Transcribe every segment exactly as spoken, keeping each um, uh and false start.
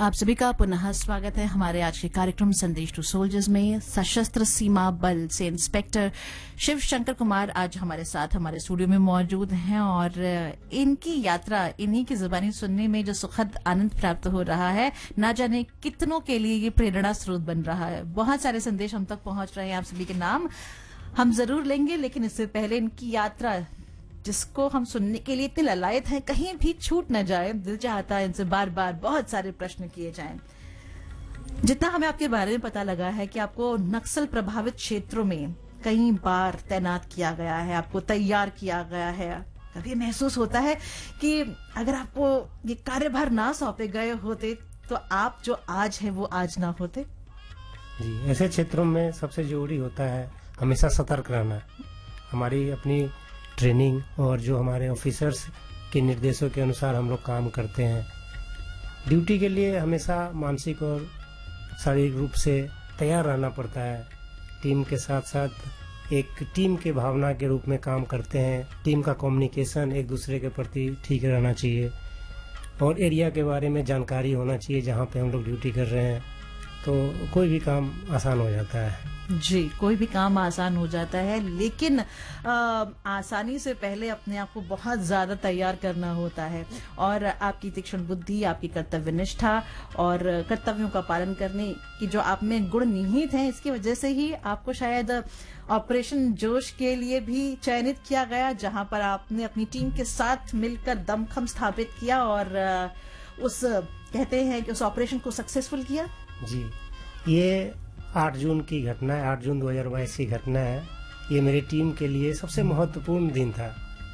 आप सभी का पुनः स्वागत है हमारे आज के कार्यक्रम संदेश टू सोल्जर्स में। सशस्त्र सीमा बल से इंस्पेक्टर शिव शंकर कुमार आज हमारे साथ हमारे स्टूडियो में मौजूद हैं और इनकी यात्रा, इन्हीं की जुबानी सुनने में जो सुखद आनंद प्राप्त हो रहा है, ना जाने कितनों के लिए ये प्रेरणा स्रोत बन रहा है। बहुत सारे संदेश हम तक पहुंच रहे हैं, आप सभी के नाम हम जरूर लेंगे, लेकिन इससे पहले इनकी यात्रा जिसको हम सुनने के लिए इतने ललायत हैं, कहीं भी छूट न जाए। दिल चाहता है इनसे बार बार बहुत सारे प्रश्न किए जाएं। जितना हमें आपके बारे में पता लगा है कि आपको नक्सल प्रभावित क्षेत्रों में कई बार तैनात किया गया है, आपको तैयार किया गया है, कभी महसूस होता है कि अगर आपको ये कार्यभार ना सौंपे गए होते तो आप जो आज हैं वो आज ना होते? जी, ऐसे क्षेत्रों में सबसे जरूरी होता है हमेशा सतर्क रहना। हमारी अपनी ट्रेनिंग और जो हमारे ऑफिसर्स के निर्देशों के अनुसार हम लोग काम करते हैं। ड्यूटी के लिए हमेशा मानसिक और शारीरिक रूप से तैयार रहना पड़ता है। टीम के साथ साथ एक टीम के भावना के रूप में काम करते हैं। टीम का कम्युनिकेशन एक दूसरे के प्रति ठीक रहना चाहिए और एरिया के बारे में जानकारी होना चाहिए जहाँ पे हम लोग ड्यूटी कर रहे हैं, तो कोई भी काम आसान हो जाता है। जी, कोई भी काम आसान हो जाता है, लेकिन आ, आसानी से पहले अपने आप को बहुत ज्यादा तैयार करना होता है और आपकी तीक्ष्ण बुद्धि, आपकी कर्तव्य निष्ठा और कर्तव्यों का पालन करने की जो आप में गुण निहित हैं, इसकी वजह से ही आपको शायद ऑपरेशन जोश के लिए भी चयनित किया गया, जहां पर आपने अपनी टीम के साथ मिलकर दमखम स्थापित किया और उस कहते हैं कि उस ऑपरेशन को सक्सेसफुल किया। जी, ये आठ जून की घटना है, आठ जून दो हज़ार बाईस की घटना है। ये मेरी टीम के लिए सबसे महत्वपूर्ण दिन था।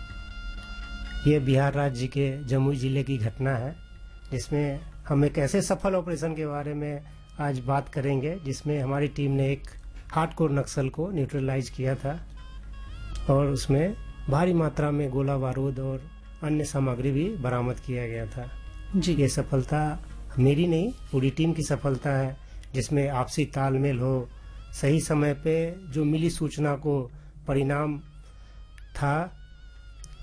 ये बिहार राज्य के जमुई जिले की घटना है, जिसमें हम एक ऐसे सफल ऑपरेशन के बारे में आज बात करेंगे जिसमें हमारी टीम ने एक हार्डकोर नक्सल को न्यूट्रलाइज किया था और उसमें भारी मात्रा में गोला बारूद और अन्य सामग्री भी बरामद किया गया था। जी, ये सफलता मेरी नहीं, पूरी टीम की सफलता है, जिसमें आपसी तालमेल हो, सही समय पे जो मिली सूचना को परिणाम था